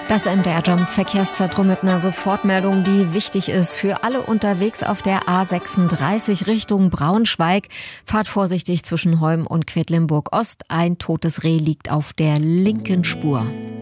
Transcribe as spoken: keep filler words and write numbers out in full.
Das M D R-Jump Verkehrszentrum mit einer Sofortmeldung, die wichtig ist für alle unterwegs auf der A sechsunddreißig Richtung Braunschweig. Fahrt vorsichtig zwischen Holm und Quedlinburg Ost. Ein totes Reh liegt auf der linken Spur.